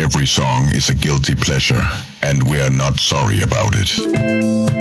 Every song is a guilty pleasure, and we are not sorry about it.